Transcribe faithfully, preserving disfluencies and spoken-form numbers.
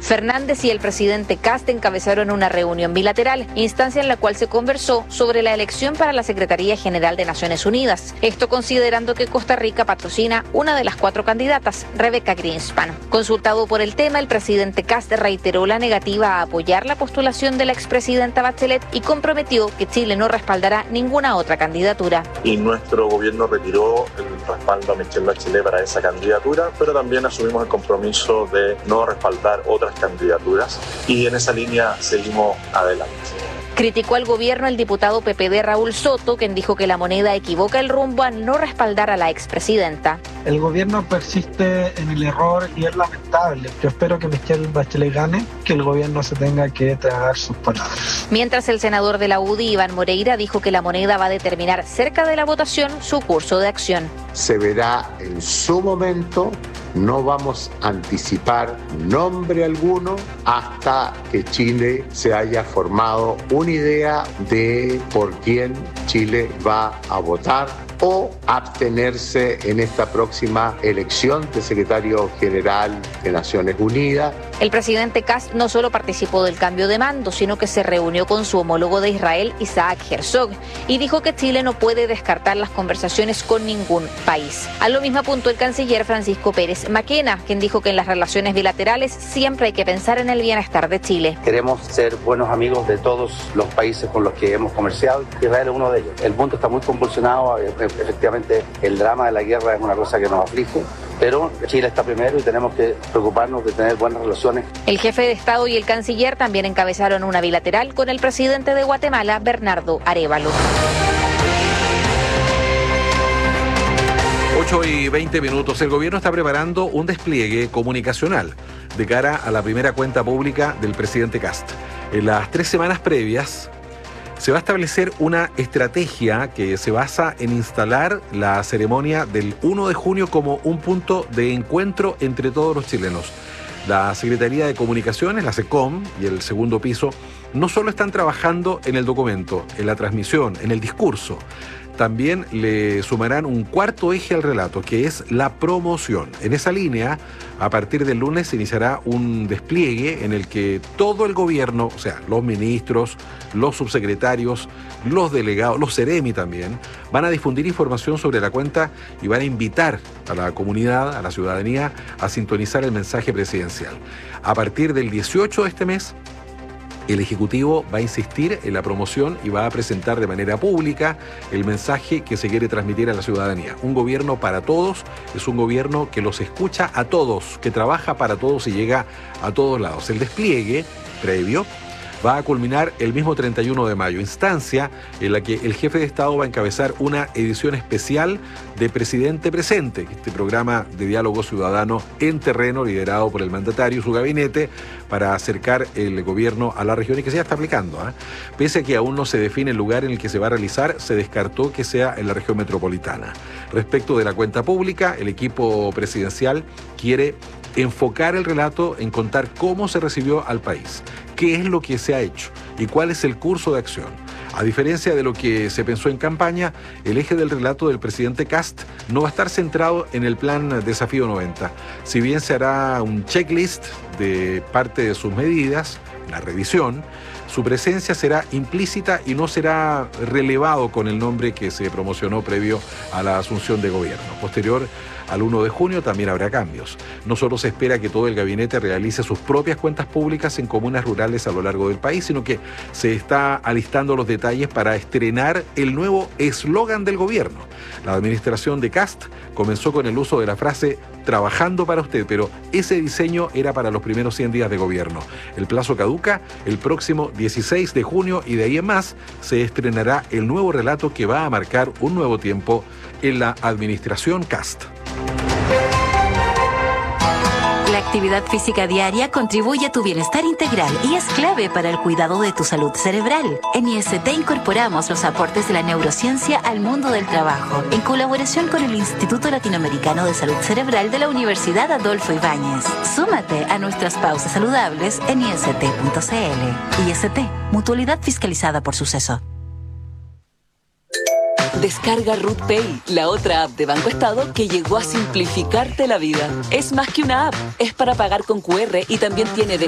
Fernández y el presidente Kast encabezaron una reunión bilateral, instancia en la cual se conversó sobre la elección para la Secretaría General de Naciones Unidas. Esto considerando que Costa Rica patrocina una de las cuatro candidatas, Rebecca Greenspan. Consultado por el tema, el presidente Kast reiteró la negativa a apoyar la postulación de la expresidenta Bachelet y comprometió que Chile no respaldará ninguna otra candidatura. Y nuestro gobierno retiró el respaldo a Michelle Bachelet para esa candidatura, pero también asumimos el compromiso de no respaldar otras candidaturas y en esa línea seguimos adelante. Criticó al gobierno el diputado P P D Raúl Soto, quien dijo que la moneda equivoca el rumbo al no respaldar a la expresidenta. El gobierno persiste en el error y es lamentable. Yo espero que Michelle Bachelet gane, que el gobierno se tenga que tragar sus palabras. Mientras el senador de la U D I, Iván Moreira, dijo que la moneda va a determinar cerca de la votación su curso de acción. Se verá en su momento. No vamos a anticipar nombre alguno hasta que Chile se haya formado una idea de por quién Chile va a votar o abstenerse en esta próxima elección de secretario general de Naciones Unidas. El presidente Kast no solo participó del cambio de mando, sino que se reunió con su homólogo de Israel, Isaac Herzog, y dijo que Chile no puede descartar las conversaciones con ningún país. A lo mismo apuntó el canciller Francisco Pérez Maquena, quien dijo que en las relaciones bilaterales siempre hay que pensar en el bienestar de Chile. Queremos ser buenos amigos de todos los países con los que hemos comerciado. Israel es uno de ellos. El mundo está muy convulsionado. Efectivamente, el drama de la guerra es una cosa que nos aflige, pero Chile está primero y tenemos que preocuparnos de tener buenas relaciones. El jefe de Estado y el canciller también encabezaron una bilateral con el presidente de Guatemala, Bernardo Arévalo. ocho y veinte minutos. El gobierno está preparando un despliegue comunicacional de cara a la primera cuenta pública del presidente Kast. En las tres semanas previas se va a establecer una estrategia que se basa en instalar la ceremonia del uno de junio como un punto de encuentro entre todos los chilenos. La Secretaría de Comunicaciones, la SECOM, y el segundo piso no solo están trabajando en el documento, en la transmisión, en el discurso, también le sumarán un cuarto eje al relato, que es la promoción. En esa línea, a partir del lunes se iniciará un despliegue en el que todo el gobierno, o sea, los ministros, los subsecretarios, los delegados, los Ceremi también, van a difundir información sobre la cuenta y van a invitar a la comunidad, a la ciudadanía, a sintonizar el mensaje presidencial. A partir del dieciocho de este mes, el Ejecutivo va a insistir en la promoción y va a presentar de manera pública el mensaje que se quiere transmitir a la ciudadanía. Un gobierno para todos es un gobierno que los escucha a todos, que trabaja para todos y llega a todos lados. El despliegue previo va a culminar el mismo treinta y uno de mayo, instancia en la que el jefe de Estado va a encabezar una edición especial de Presidente Presente, este programa de diálogo ciudadano en terreno liderado por el mandatario y su gabinete para acercar el gobierno a la región y que se ya está aplicando, ¿eh? Pese a que aún no se define el lugar en el que se va a realizar, se descartó que sea en la región metropolitana. Respecto de la cuenta pública, el equipo presidencial quiere enfocar el relato en contar cómo se recibió al país, qué es lo que se ha hecho y cuál es el curso de acción. A diferencia de lo que se pensó en campaña, el eje del relato del presidente Kast no va a estar centrado en el plan Desafío noventa. Si bien se hará un checklist de parte de sus medidas, la revisión, su presencia será implícita y no será relevado con el nombre que se promocionó previo a la asunción de gobierno. Posterior al uno de junio también habrá cambios. No solo se espera que todo el gabinete realice sus propias cuentas públicas en comunas rurales a lo largo del país, sino que se está alistando los detalles para estrenar el nuevo eslogan del gobierno. La administración de Kast comenzó con el uso de la frase "trabajando para usted", pero ese diseño era para los primeros cien días de gobierno. El plazo caduca el próximo dieciséis de junio y de ahí en más se estrenará el nuevo relato que va a marcar un nuevo tiempo en la administración Kast. La actividad física diaria contribuye a tu bienestar integral y es clave para el cuidado de tu salud cerebral. En I S T incorporamos los aportes de la neurociencia al mundo del trabajo, en colaboración con el Instituto Latinoamericano de Salud Cerebral de la Universidad Adolfo Ibáñez. Súmate a nuestras pausas saludables en I S T punto C L. I S T, mutualidad fiscalizada por Suceso. Descarga Ruth Pay, la otra app de Banco Estado que llegó a simplificarte la vida. Es más que una app, es para pagar con Q R y también tiene